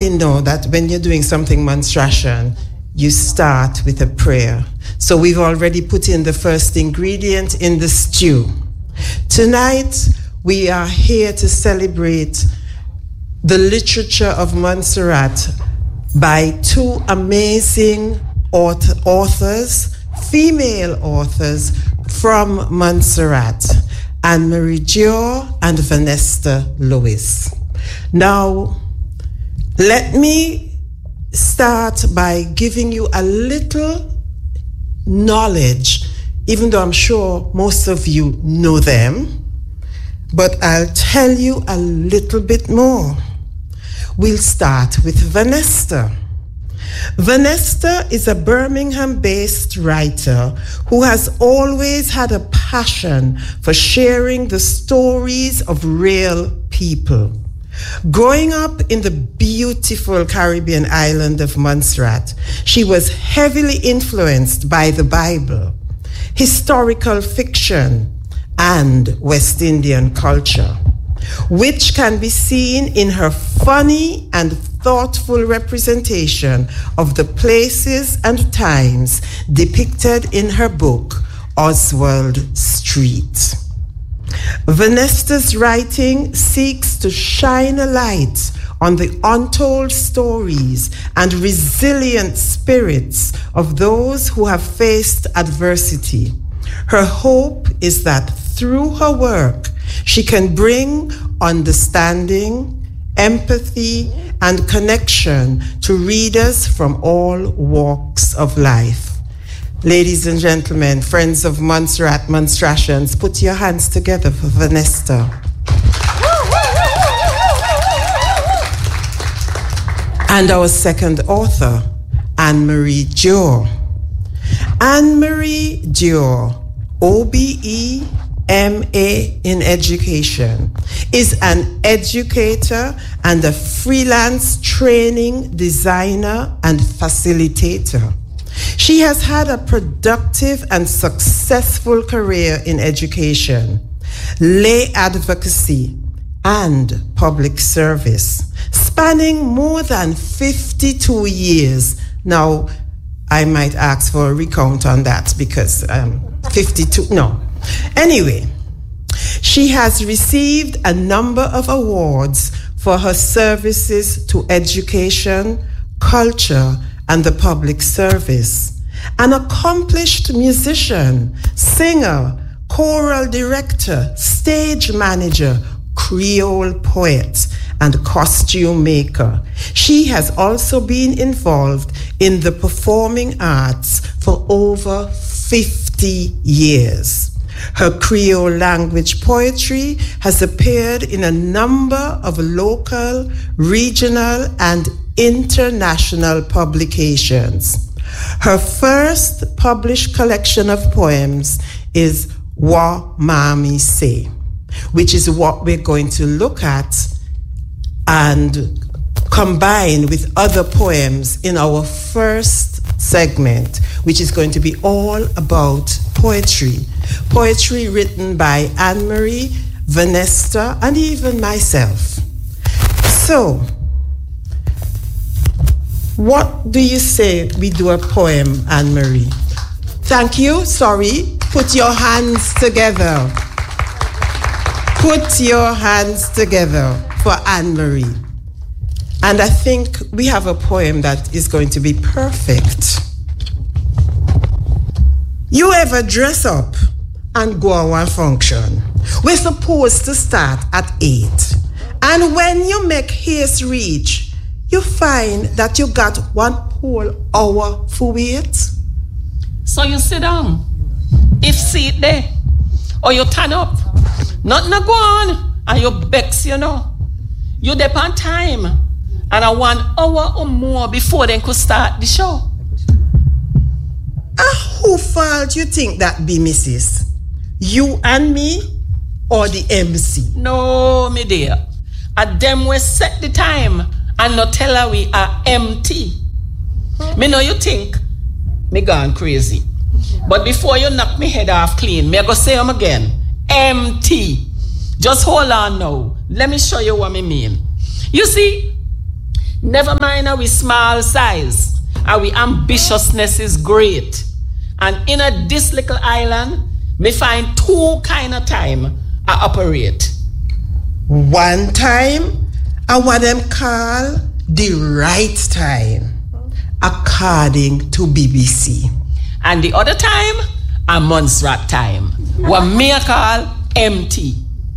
know that when you're doing something monstration, you start with a prayer. So we've already put in the first ingredient in the stew. Tonight, we are here to celebrate the literature of Montserrat by two amazing authors, female authors from Montserrat, Anne-Marie Dior and Vanessa Lewis. Now, let me start by giving you a little knowledge, even though I'm sure most of you know them, but I'll tell you a little bit more. We'll start with Vanessa. Vanessa is a Birmingham-based writer who has always had a passion for sharing the stories of real people. Growing up in the beautiful Caribbean island of Montserrat, she was heavily influenced by the Bible, historical fiction, and West Indian culture, which can be seen in her funny and thoughtful representation of the places and times depicted in her book, Oswald Street. Vanessa's writing seeks to shine a light on the untold stories and resilient spirits of those who have faced adversity. Her hope is that through her work, she can bring understanding, empathy, and connection to readers from all walks of life. Ladies and gentlemen, friends of Montserrat Monstrations, put your hands together for Vanessa. And our second author, Anne-Marie Dior. Anne-Marie Dior, OBE, MA in education, is an educator and a freelance training designer and facilitator. She has had a productive and successful career in education, lay advocacy, and public service, spanning more than 52 years. Now, I might ask for a recount on that because 52, no. Anyway, she has received a number of awards for her services to education, culture, and the public service. An accomplished musician, singer, choral director, stage manager, Creole poet, and costume maker. She has also been involved in the performing arts for over 50 years. Her Creole language poetry has appeared in a number of local, regional, and international publications. Her first published collection of poems is Wa Mami Say, which is what we're going to look at and combine with other poems in our first segment, which is going to be all about poetry. Poetry written by Anne-Marie, Vanessa, and even myself. So, what do you say we do a poem, Anne-Marie? Thank you, sorry. Put your hands together. Put your hands together for Anne-Marie. And I think we have a poem that is going to be perfect. You ever dress up and go to a function? We're supposed to start at 8. And when you make haste reach, you find that you got 1 whole hour for wait. So you sit down, if seat there, or you turn up. Nothing go on, and you bex, you know. You depend time, and a 1 hour or more before they could start the show. Who fault you think that be, Mrs.? You and me, or the MC? No, me dear. At them we set the time, and not tell her we are empty. Me know you think me gone crazy. But before you knock me head off clean, me go say them again. Empty. Just hold on now. Let me show you what me mean. You see, Never mind our small size, our ambitiousness is great. And in this little island, me find two kind of time I operate. One time, I what them call the right time, according to BBC. And the other time, a Montserrat time, what me call empty.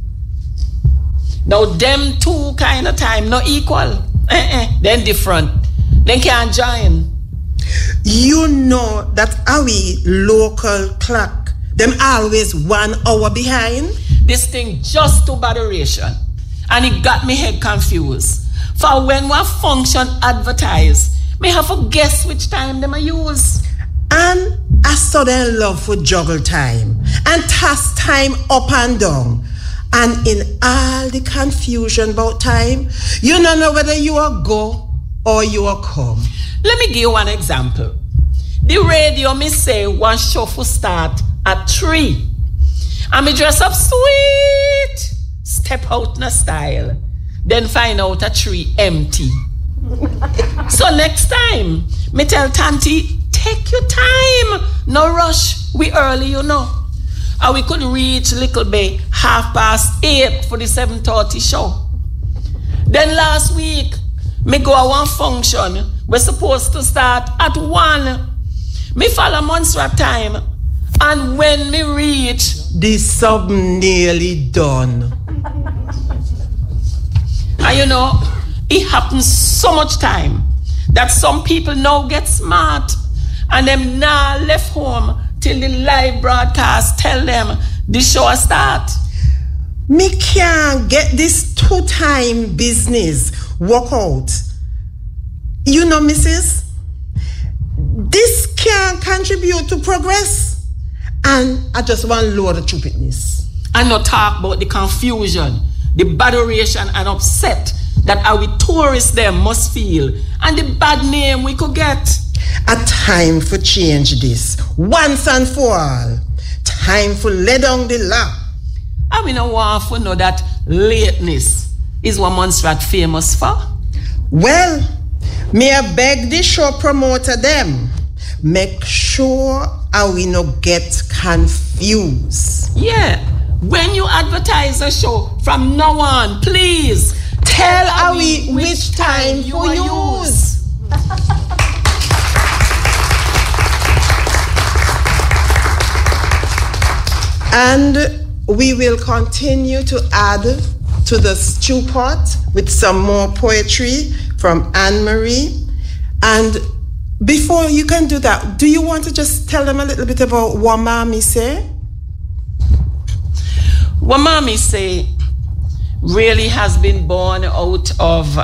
Now them two kind of time not equal. Then different. Then can't join. You know that our local clock, them always 1 hour behind. This thing just to botheration. And it got me head confused. For when one function advertise, me have to guess which time them I use. And I sudden love for juggle time and toss time up and down. And in all the confusion about time, you don't know whether you are go or you are come. Let me give you one example. The radio me say one show for start at 3. And me dress up sweet, step out in a style, then find out at 3 empty. So next time, me tell Tanti, take your time, no rush, we early, you know. And we could reach Little Bay 8:30 for the 7:30 show. Then last week, me go a one function, we're supposed to start at 1. Me follow Montserrat time, and when me reach, the sub nearly done. And you know, it happens so much time that some people now get smart and them now left home till the live broadcast tell them the show start. Me can't get this 2-time business work out. You know, Mrs., this can contribute to progress. And I just want to lower the stupidness. And not talk about the confusion, the botheration and upset that our tourists there must feel, and the bad name we could get. A time for change this, once and for all. Time for lay down the law. And we don't want to know that lateness is what Montserrat famous for. Well, may I beg the show promoter them, make sure we no get confused. Yeah, when you advertise a show from now on, please tell we which time you use. And we will continue to add to the stew pot with some more poetry from Anne-Marie. And before you can do that, do you want to just tell them a little bit about what Mommy say? What Mommy say really has been born out of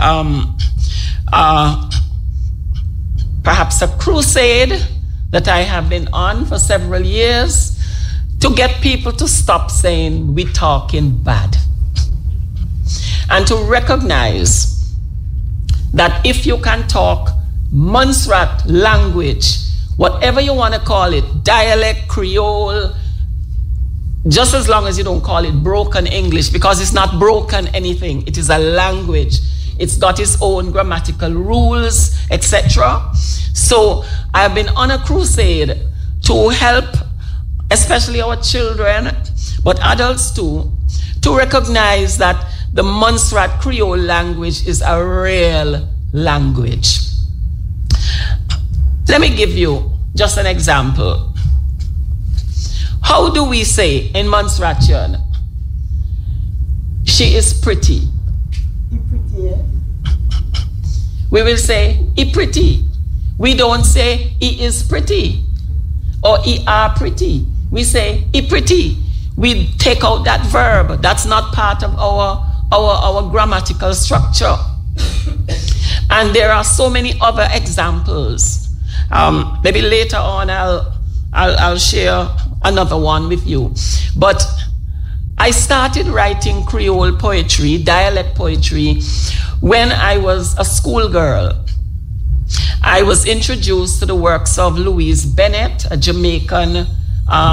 perhaps a crusade that I have been on for several years to get people to stop saying we talking bad and to recognize that if you can talk Montserrat language, whatever you want to call it, dialect, Creole, just as long as you don't call it broken English, because it's not broken anything, it is a language. It's got its own grammatical rules, etc. So I've been on a crusade to help especially our children, but adults too, to recognize that the Montserrat Creole language is a real language. Let me give you just an example. How do we say in Montserratian, she is pretty? We will say, he pretty. We don't say, he is pretty or he are pretty. We say, he pretty. We take out that verb. That's not part of our grammatical structure. And there are so many other examples. Maybe later on I'll share another one with you. But I started writing Creole poetry, dialect poetry, when I was a schoolgirl. I was introduced to the works of Louise Bennett, a Jamaican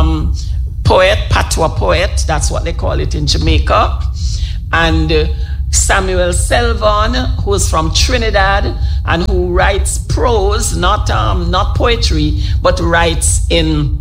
poet, patois poet, that's what they call it in Jamaica. And Samuel Selvon, who is from Trinidad and who writes prose, not poetry, but writes in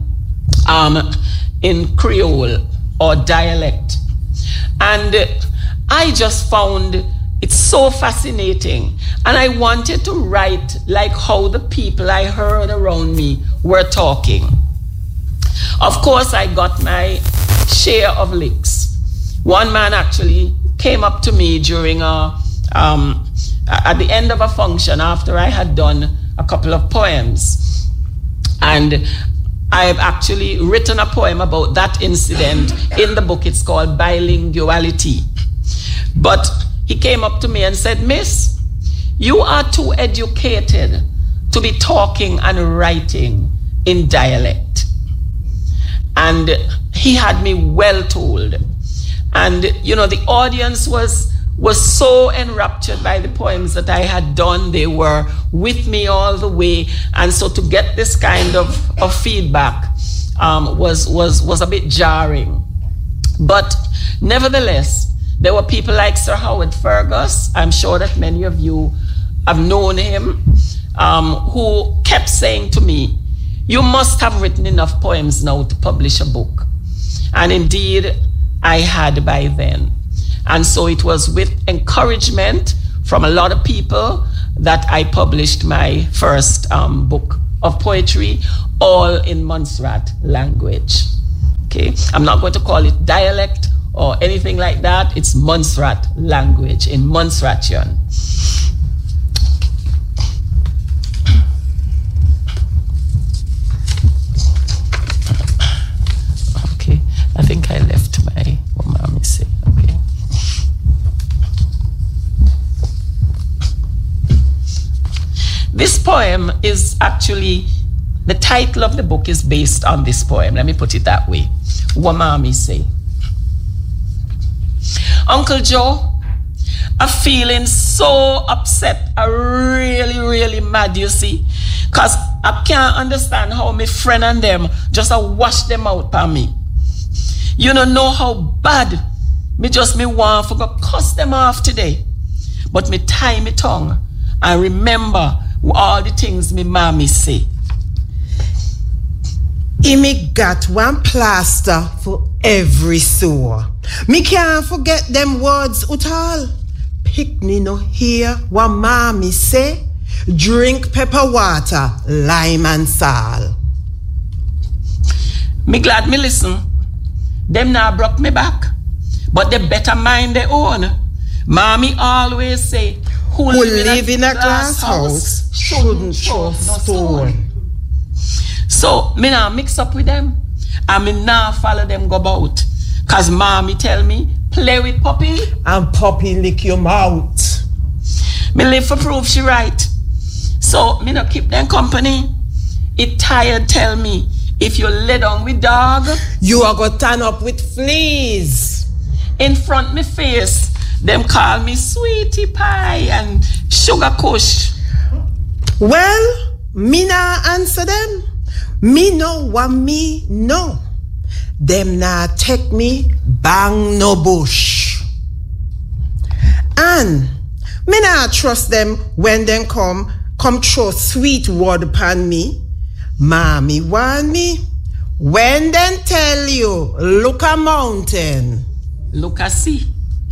Creole or dialect. And I just found it so fascinating. And I wanted to write like how the people I heard around me were talking. Of course, I got my share of licks. One man actually came up to me during at the end of a function after I had done a couple of poems. And I've actually written a poem about that incident in the book. It's called Bilinguality. But he came up to me and said, "Miss, you are too educated to be talking and writing in dialect." And he had me well told. And, you know, the audience was so enraptured by the poems that I had done. They were with me all the way. And so to get this kind of feedback was a bit jarring. But nevertheless, there were people like Sir Howard Fergus. I'm sure that many of you have known him, who kept saying to me, "You must have written enough poems now to publish a book." And indeed, I had by then. And so it was with encouragement from a lot of people that I published my first book of poetry, all in Montserrat language. Okay, I'm not going to call it dialect or anything like that. It's Montserrat language in Montserratian. Okay, I think I left my, what mommy say, okay. This poem is actually, the title of the book is based on this poem. Let me put it that way. What mommy say. Uncle Joe, I'm feeling so upset. I'm really, really mad, you see. Because I can't understand how my friend and them just wash them out for me. You don't know how bad me want to go cuss them off today. But me tie me tongue and remember all the things me mommy say. Me got one plaster for every sore. Me can't forget them words at all. Picnic no hear what mommy say. Drink pepper water, lime and salt. Me glad me listen. Them now broke me back. But they better mind their own. Mommy always say, who live in a glass house shouldn't throw stone. So, me now mix up with them. And me now follow them go about. Cause mommy tell me, play with Poppy. And Poppy lick your mouth. Me live for proof she right. So, me no keep them company. It tired tell me, if you lay down with dog, you are gonna turn up with fleas. In front me face, them call me sweetie pie and sugar kush. Well, me nah answer them. Me know what me know. Them nah take me bang no bush. And me nah trust them when them come throw sweet word upon me. Mommy want me. When them tell you, look a mountain. Look a sea.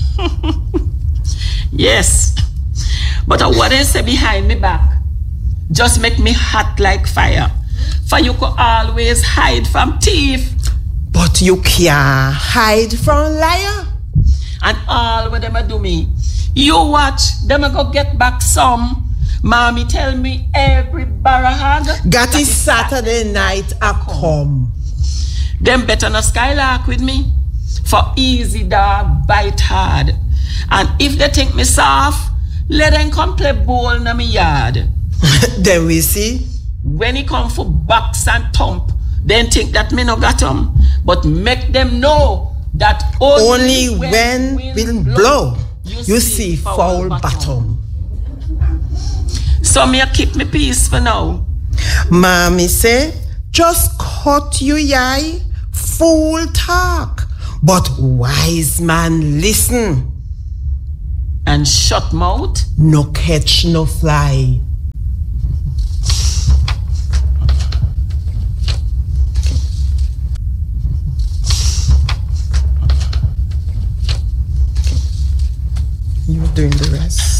Yes. But what they say behind me back just make me hot like fire. For you could always hide from thief. But you can't hide from liar. And all what them a do me, you watch, them a go get back some. Mommy tell me every barahag got it Saturday night a come. Them better not skylark with me. For easy dog bite hard. And if they think me soft, let them come play ball in my yard. Then we see. When he come for box and thump, then think that me no got him. But make them know that only when wind blow, you see foul bottom. So me a keep me peace for now. Mommy say, just cut your eye, fool talk. But wise man listen. and shut mouth, no catch, no fly. You're doing the rest.